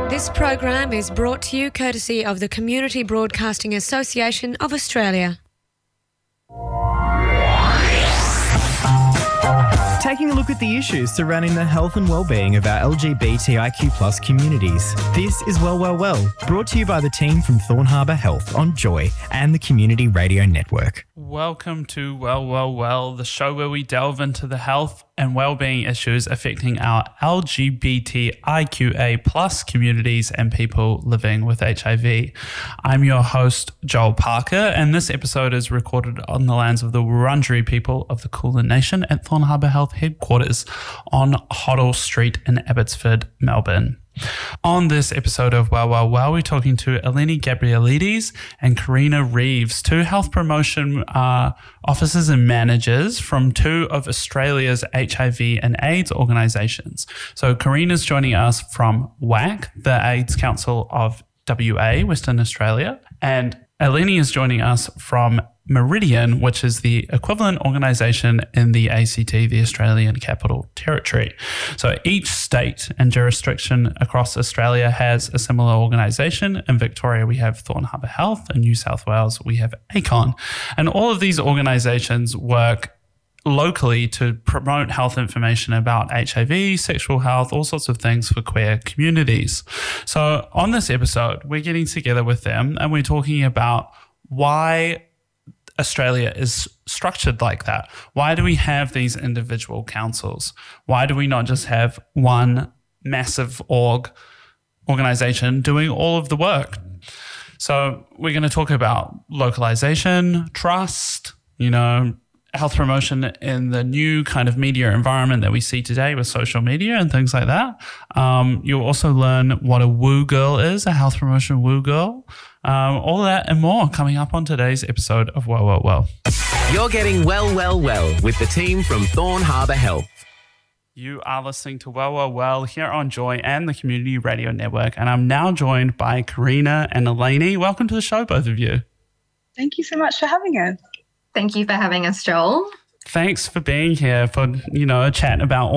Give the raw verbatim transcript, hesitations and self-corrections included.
This program is brought to you courtesy of the Community Broadcasting Association of Australia. Taking a look at the issues surrounding the health and well-being of our L G B T I Q plus communities. This is Well, Well, Well, brought to you by the team from Thorn Harbour Health on Joy and the Community Radio Network. Welcome to Well, Well, Well, the show where we delve into the health and well-being issues affecting our L G B T I Q A plus communities and people living with H I V. I'm your host, Joel Parker, and this episode is recorded on the lands of the Wurundjeri people of the Kulin Nation at Thorn Harbour Health headquarters on Hoddle Street in Abbotsford, Melbourne. On this episode of Well, Well, Well, we're talking to Eleni Gabrielides and Karina Reeves, two health promotion uh, officers and managers from two of Australia's H I V and AIDS organisations. So Karina's joining us from W A C, the AIDS Council of W A, Western Australia, and Eleni is joining us from Meridian, which is the equivalent organisation in the A C T, the Australian Capital Territory. So each state and jurisdiction across Australia has a similar organisation. In Victoria, we have Thorn Harbour Health. In New South Wales, we have ACON. And all of these organisations work locally to promote health information about H I V, sexual health, all sorts of things for queer communities. So on this episode, we're getting together with them and we're talking about why Australia is structured like that. Why do we have these individual councils? Why do we not just have one massive org organization doing all of the work? So we're going to talk about localization, trust, you know, health promotion in the new kind of media environment that we see today with social media and things like that. Um, you'll also learn what a woo girl is, a health promotion woo girl. Um, all that and more coming up on today's episode of Well, Well, Well. You're getting Well, Well, Well with the team from Thorn Harbour Health. You are listening to Well, Well, Well here on Joy and the Community Radio Network. And I'm now joined by Karina and Eleni. Welcome to the show, both of you. Thank you so much for having us. Thank you for having us, Joel. Thanks for being here for, you know, a chat about